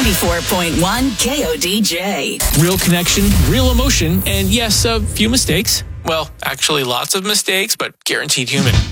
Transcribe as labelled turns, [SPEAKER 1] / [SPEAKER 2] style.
[SPEAKER 1] 94.1 KODJ.
[SPEAKER 2] Real connection, real emotion, and yes, a few mistakes. Well, actually lots of mistakes, but guaranteed human.